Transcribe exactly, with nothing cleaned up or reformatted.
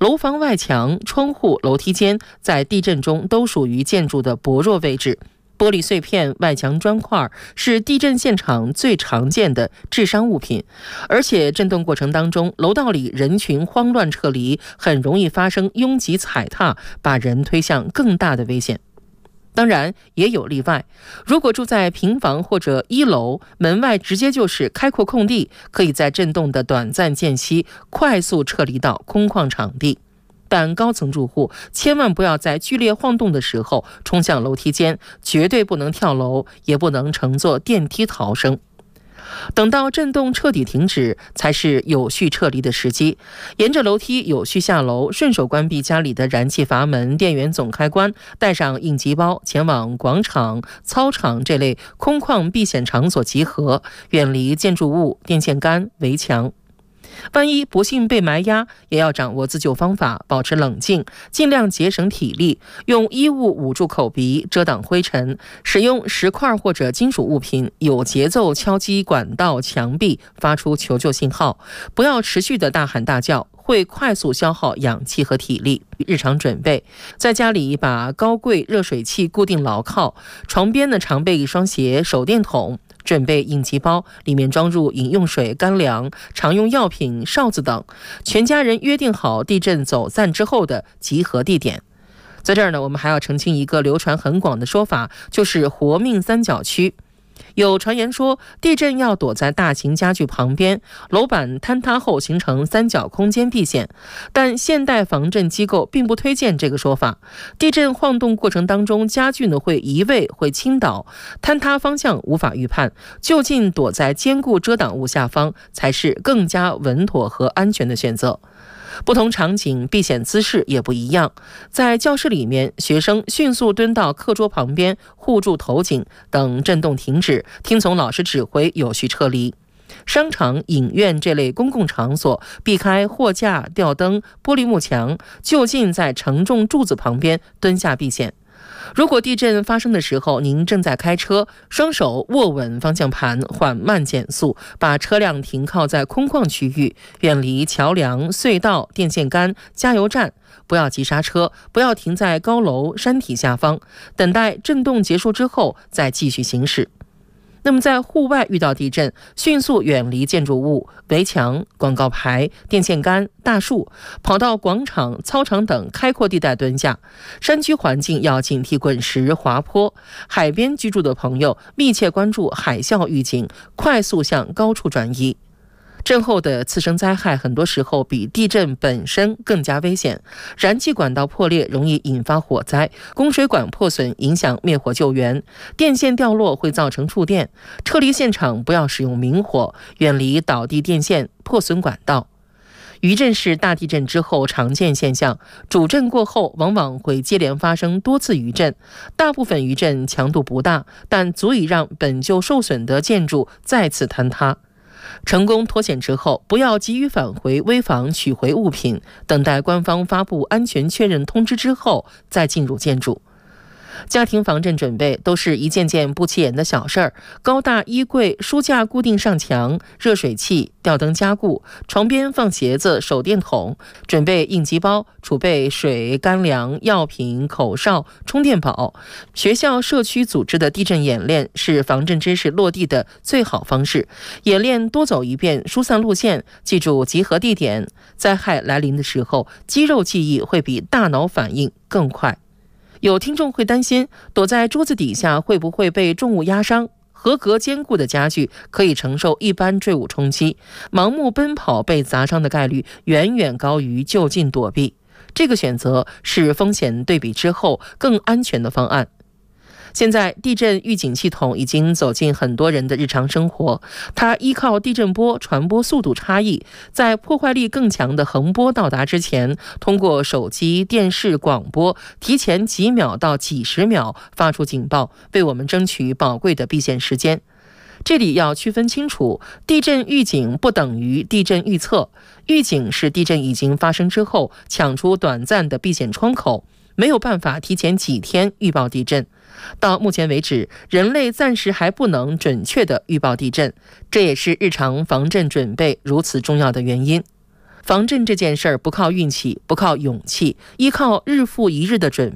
楼房外墙、窗户、楼梯间在地震中都属于建筑的薄弱位置。玻璃碎片、外墙砖块是地震现场最常见的致伤物品，而且震动过程当中，楼道里人群慌乱撤离，很容易发生拥挤踩踏，把人推向更大的危险。当然也有例外，如果住在平房或者一楼，门外直接就是开阔空地，可以在震动的短暂间隙快速撤离到空旷场地。但高层住户千万不要在剧烈晃动的时候冲向楼梯间，绝对不能跳楼，也不能乘坐电梯逃生。等到震动彻底停止，才是有序撤离的时机。沿着楼梯有序下楼，顺手关闭家里的燃气阀门、电源总开关，带上应急包，前往广场、操场这类空旷避险场所集合，远离建筑物、电线杆、围墙。万一不幸被埋压，也要掌握自救方法，保持冷静，尽量节省体力，用衣物捂住口鼻，遮挡灰尘，使用石块或者金属物品有节奏敲击管道、墙壁，发出求救信号，不要持续的大喊大叫，会快速消耗氧气和体力。日常准备，在家里把高柜热水器固定牢靠，床边呢常备一双鞋、手电筒，准备应急包，里面装入饮用水、干粮、常用药品、哨子等。全家人约定好地震走散之后的集合地点。在这儿呢，我们还要澄清一个流传很广的说法，就是活命三角区。有传言说，地震要躲在大型家具旁边，楼板坍塌后形成三角空间避险，但现代防震机构并不推荐这个说法。地震晃动过程当中，家具呢会移位、会倾倒，坍塌方向无法预判，就近躲在坚固遮挡物下方才是更加稳妥和安全的选择。不同场景避险姿势也不一样，在教室里面，学生迅速蹲到课桌旁边，护住头颈，等震动停止，听从老师指挥，有序撤离。商场、影院这类公共场所，避开货架、吊灯、玻璃幕墙，就近在承重柱子旁边蹲下避险。如果地震发生的时候，您正在开车，双手握稳方向盘，缓慢减速，把车辆停靠在空旷区域，远离桥梁、隧道、电线杆、加油站，不要急刹车，不要停在高楼、山体下方，等待震动结束之后再继续行驶。那么在户外遇到地震，迅速远离建筑物、围墙、广告牌、电线杆、大树，跑到广场、操场等开阔地带蹲下。山区环境要警惕滚石、滑坡。海边居住的朋友密切关注海啸预警，快速向高处转移。震后的次生灾害很多时候比地震本身更加危险，燃气管道破裂容易引发火灾，供水管破损影响灭火救援，电线掉落会造成触电。撤离现场不要使用明火，远离倒地电线、破损管道。余震是大地震之后常见现象，主震过后往往会接连发生多次余震，大部分余震强度不大，但足以让本就受损的建筑再次坍塌。成功脱险之后，不要急于返回危房取回物品，等待官方发布安全确认通知之后再进入建筑。家庭防震准备都是一件件不起眼的小事儿，高大衣柜、书架固定上墙，热水器、吊灯加固，床边放鞋子、手电筒，准备应急包，储备水、干粮、药品、口哨、充电宝。学校、社区组织的地震演练是防震知识落地的最好方式。演练多走一遍，疏散路线，记住集合地点。灾害来临的时候，肌肉记忆会比大脑反应更快。有听众会担心，躲在桌子底下会不会被重物压伤？合格坚固的家具可以承受一般坠物冲击，盲目奔跑被砸伤的概率远远高于就近躲避。这个选择是风险对比之后更安全的方案。现在地震预警系统已经走进很多人的日常生活，它依靠地震波传播速度差异，在破坏力更强的横波到达之前，通过手机、电视、广播提前几秒到几十秒发出警报，为我们争取宝贵的避险时间。这里要区分清楚，地震预警不等于地震预测，预警是地震已经发生之后抢出短暂的避险窗口，没有办法提前几天预报地震。到目前为止，人类暂时还不能准确地预报地震，这也是日常防震准备如此重要的原因。 防震这件事儿不靠运气，不靠勇气，依靠日复一日的准